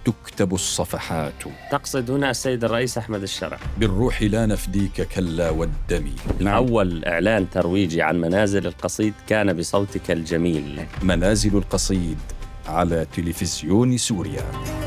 تكتب الصفحات. تقصد هنا السيد الرئيس أحمد الشرع. بالروح لا نفديك كلا والدم. أول إعلان ترويجي عن منازل القصيد كان بصوتك الجميل. منازل القصيد على تلفزيون سوريا.